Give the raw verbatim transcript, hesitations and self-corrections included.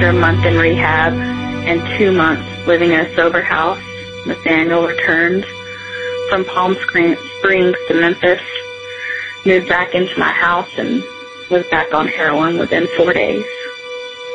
another month in rehab and two months living in a sober house, Nathaniel returned from Palm Springs to Memphis, moved back into my house, and was back on heroin within four days.